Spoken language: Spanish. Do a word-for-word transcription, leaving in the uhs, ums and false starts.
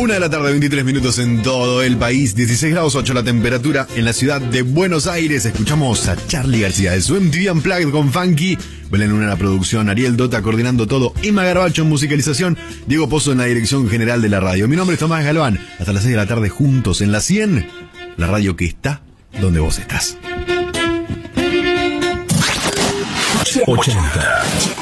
Una de la tarde, veintitrés minutos en todo el país, dieciséis grados ocho la temperatura en la ciudad de Buenos Aires. Escuchamos a Charly García de su M T V Unplugged con Funky. Belén Luna en la producción, Ariel Dota coordinando todo, Emma Garbacho en musicalización, Diego Pozo en la dirección general de la radio. Mi nombre es Tomás Galván. Hasta las seis de la tarde juntos en la cien, la radio que está donde vos estás. ochenta.